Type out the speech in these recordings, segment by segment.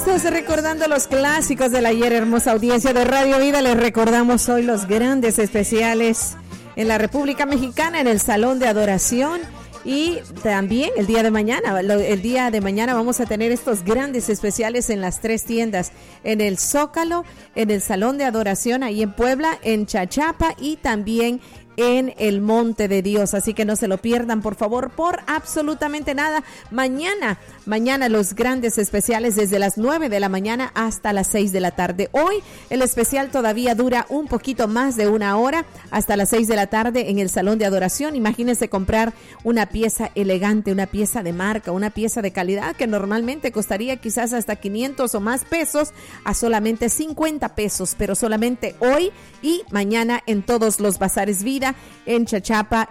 Estamos recordando los clásicos del ayer, hermosa audiencia de Radio Vida. Les recordamos hoy los grandes especiales en la República Mexicana, en el Salón de Adoración. Y también el día de mañana vamos a tener estos grandes especiales en las 3 tiendas, en el Zócalo, en el Salón de Adoración ahí en Puebla, en Chachapa y también en el Monte de Dios. Así que no se lo pierdan, por favor, por absolutamente nada. Mañana los grandes especiales desde las 9 de la mañana hasta las 6 de la tarde. Hoy el especial todavía dura un poquito más de 1 hora, hasta las 6 de la tarde en el Salón de Adoración. Imagínense comprar una pieza elegante, una pieza de marca, una pieza de calidad que normalmente costaría quizás hasta 500 o más pesos a solamente 50 pesos, pero solamente hoy y mañana en todos los bazares Vida, en Chachapa,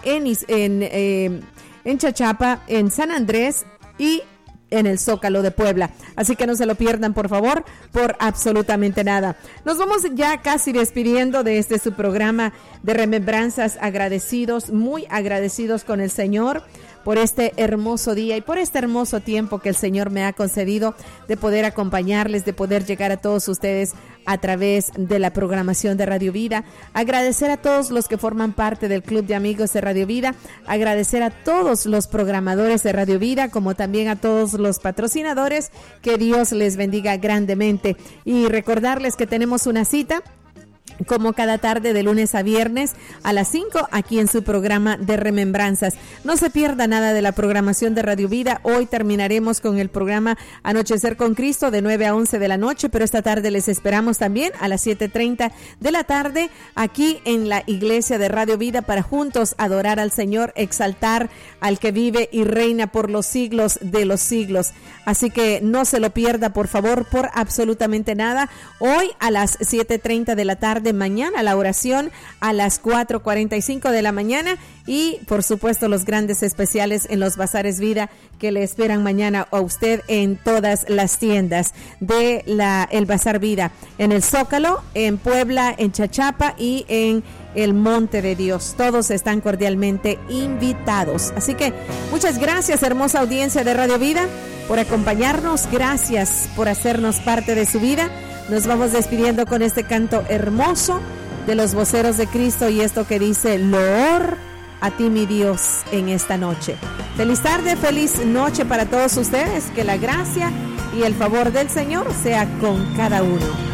en Chachapa, en San Andrés y en el Zócalo de Puebla. Así que no se lo pierdan, por favor, por absolutamente nada. Nos vamos ya casi despidiendo de su programa de remembranzas, muy agradecidos con el Señor por este hermoso día y por este hermoso tiempo que el Señor me ha concedido de poder acompañarles, de poder llegar a todos ustedes a través de la programación de Radio Vida. Agradecer a todos los que forman parte del Club de Amigos de Radio Vida, agradecer a todos los programadores de Radio Vida, como también a todos los patrocinadores. Que Dios les bendiga grandemente y recordarles que tenemos una cita como cada tarde de lunes a viernes a las 5 aquí en su programa de remembranzas. No se pierda nada de la programación de Radio Vida. Hoy terminaremos con el programa Anochecer con Cristo de 9 a 11 de la noche, pero esta tarde les esperamos también a las 7:30 de la tarde aquí en la iglesia de Radio Vida para juntos adorar al Señor, exaltar al que vive y reina por los siglos de los siglos. Así que no se lo pierda, por favor, por absolutamente nada. Hoy a las 7:30 de la tarde, mañana la oración a las 4:45 de la mañana y por supuesto los grandes especiales en los bazares Vida que le esperan mañana a usted en todas las tiendas de el Bazar Vida, en el Zócalo, en Puebla, en Chachapa y en el Monte de Dios. Todos están cordialmente invitados. Así que muchas gracias, hermosa audiencia de Radio Vida, por acompañarnos. Gracias por hacernos parte de su vida. Nos vamos despidiendo con este canto hermoso de los voceros de Cristo y esto que dice: Loor a ti, mi Dios, en esta noche. Feliz tarde, feliz noche para todos ustedes. Que la gracia y el favor del Señor sea con cada uno.